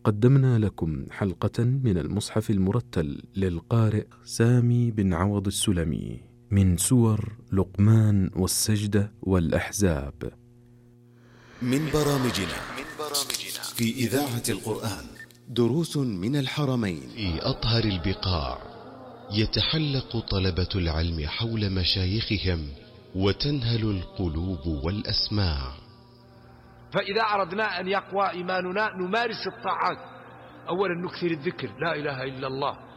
قدمنا لكم حلقة من المصحف المرتل للقارئ سامي بن عوض السلمي من سور لقمان والسجدة والأحزاب، من برامجنا في إذاعة القرآن دروس من الحرمين. في أطهر البقاع يتحلق طلبة العلم حول مشايخهم وتنهل القلوب والأسماع. فإذا أردنا أن يقوى إيماننا نمارس الطاعات. أولا نكثر الذكر، لا إله إلا الله،